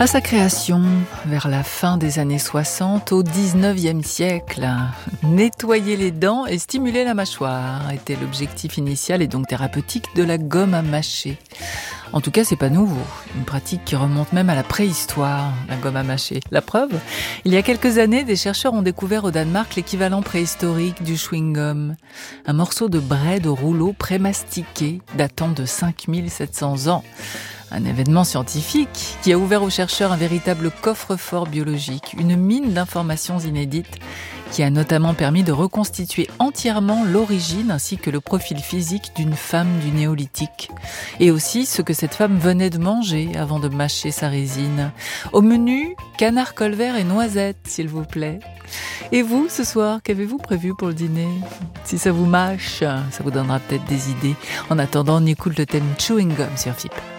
À sa création, vers la fin des années 60, au 19e siècle, nettoyer les dents et stimuler la mâchoire était l'objectif initial et donc thérapeutique de la gomme à mâcher. En tout cas, c'est pas nouveau. Une pratique qui remonte même à la préhistoire, la gomme à mâcher. La preuve, il y a quelques années, des chercheurs ont découvert au Danemark l'équivalent préhistorique du chewing-gum. Un morceau de braie de rouleau prémastiqué datant de 5700 ans. Un événement scientifique qui a ouvert aux chercheurs un véritable coffre-fort biologique, une mine d'informations inédites qui a notamment permis de reconstituer entièrement l'origine ainsi que le profil physique d'une femme du néolithique. Et aussi ce que cette femme venait de manger avant de mâcher sa résine. Au menu, canard colvert et noisettes, s'il vous plaît. Et vous, ce soir, qu'avez-vous prévu pour le dîner ? Si ça vous mâche, ça vous donnera peut-être des idées. En attendant, on écoute le thème Chewing Gum sur FIP.